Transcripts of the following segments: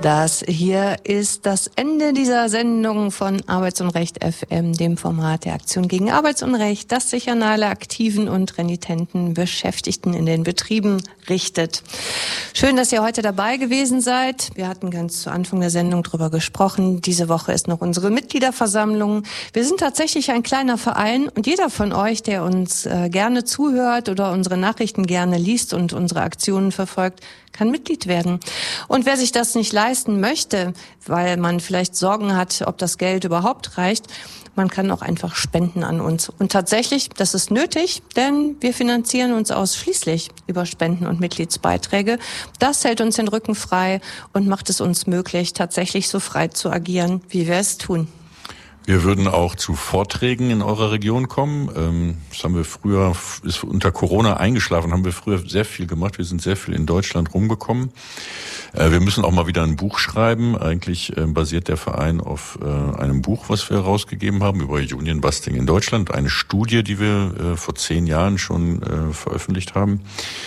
Das hier ist das Ende dieser Sendung von Arbeits- und Recht FM, dem Format der Aktion gegen Arbeitsunrecht, das sich an alle aktiven und renitenten Beschäftigten in den Betrieben richtet. Schön, dass ihr heute dabei gewesen seid. Wir hatten ganz zu Anfang der Sendung drüber gesprochen. Diese Woche ist noch unsere Mitgliederversammlung. Wir sind tatsächlich ein kleiner Verein und jeder von euch, der uns gerne zuhört oder unsere Nachrichten gerne liest und unsere Aktionen verfolgt, kann Mitglied werden. Und wer sich das nicht leisten möchte, weil man vielleicht Sorgen hat, ob das Geld überhaupt reicht, man kann auch einfach spenden an uns. Und tatsächlich, das ist nötig, denn wir finanzieren uns ausschließlich über Spenden und Mitgliedsbeiträge. Das hält uns den Rücken frei und macht es uns möglich, tatsächlich so frei zu agieren, wie wir es tun. Wir würden auch zu Vorträgen in eurer Region kommen. Das haben wir früher, ist unter Corona eingeschlafen, haben wir früher sehr viel gemacht. Wir sind sehr viel in Deutschland rumgekommen. Wir müssen auch mal wieder ein Buch schreiben. Eigentlich basiert der Verein auf einem Buch, was wir herausgegeben haben über Union Busting in Deutschland. Eine Studie, die wir vor 10 Jahren schon veröffentlicht haben.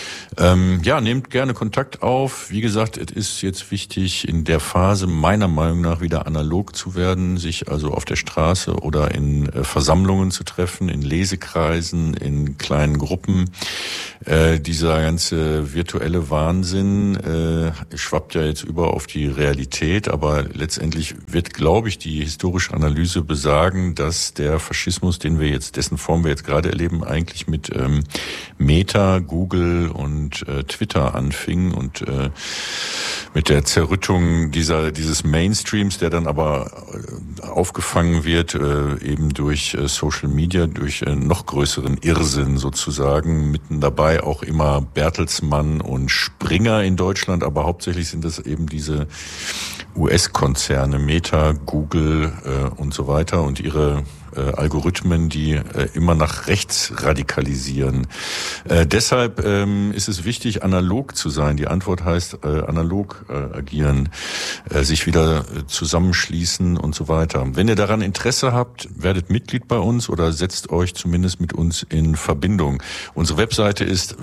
Nehmt gerne Kontakt auf. Wie gesagt, es ist jetzt wichtig, in der Phase meiner Meinung nach wieder analog zu werden, sich also auf der Straße oder in Versammlungen zu treffen, in Lesekreisen, in kleinen Gruppen. Dieser ganze virtuelle Wahnsinn schwappt ja jetzt über auf die Realität, aber letztendlich wird, glaube ich, die historische Analyse besagen, dass der Faschismus, dessen Form wir jetzt gerade erleben, eigentlich mit Meta, Google und Twitter anfing und mit der Zerrüttung dieses Mainstreams, der dann aber aufgefangen wird eben durch Social Media, durch noch größeren Irrsinn sozusagen, mitten dabei auch immer Bertelsmann und Springer in Deutschland, aber hauptsächlich sind das eben diese US-Konzerne, Meta, Google und so weiter und ihre Algorithmen, die immer nach rechts radikalisieren. Deshalb ist es wichtig, analog zu sein. Die Antwort heißt analog agieren, sich wieder zusammenschließen und so weiter. Wenn ihr daran Interesse habt, werdet Mitglied bei uns oder setzt euch zumindest mit uns in Verbindung. Unsere Webseite ist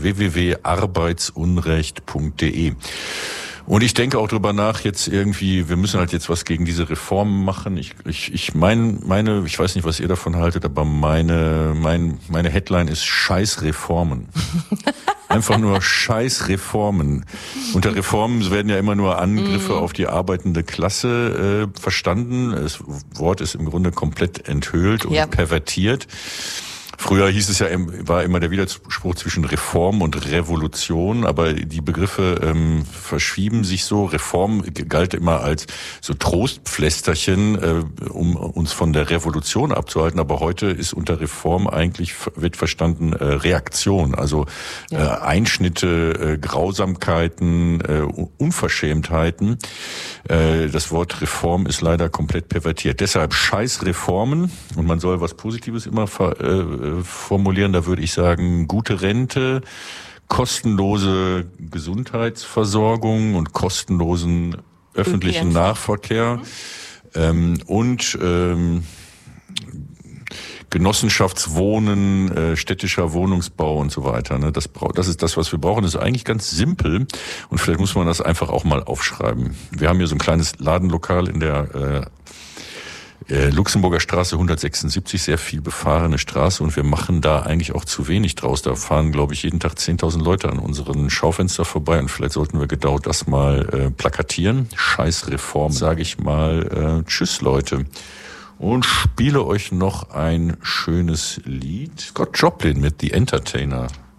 www.arbeitsunrecht.de. Und ich denke auch drüber nach, jetzt irgendwie, wir müssen halt jetzt was gegen diese Reformen machen. Ich weiß nicht, was ihr davon haltet, aber meine Headline ist Scheiß-Reformen. Einfach nur Scheiß-Reformen. Unter Reformen werden ja immer nur Angriffe auf die arbeitende Klasse verstanden. Das Wort ist im Grunde komplett enthüllt und pervertiert. Früher hieß es ja, war immer der Widerspruch zwischen Reform und Revolution, aber die Begriffe verschieben sich so. Reform galt immer als so Trostpflästerchen, um uns von der Revolution abzuhalten, aber heute ist unter Reform wird verstanden Reaktion, also Einschnitte, Grausamkeiten, Unverschämtheiten. Das Wort Reform ist leider komplett pervertiert. Deshalb scheiß Reformen, und man soll was Positives immer formulieren, da würde ich sagen, gute Rente, kostenlose Gesundheitsversorgung und kostenlosen öffentlichen Nahverkehr und Genossenschaftswohnen, städtischer Wohnungsbau und so weiter. Ne? Das ist das, was wir brauchen. Das ist eigentlich ganz simpel und vielleicht muss man das einfach auch mal aufschreiben. Wir haben hier so ein kleines Ladenlokal in der Luxemburger Straße 176, sehr viel befahrene Straße, und wir machen da eigentlich auch zu wenig draus. Da fahren, glaube ich, jeden Tag 10.000 Leute an unseren Schaufenster vorbei, und vielleicht sollten wir genau das mal plakatieren. Scheiß Reform, sage ich mal. Tschüss, Leute. Und spiele euch noch ein schönes Lied. Scott Joplin mit The Entertainer.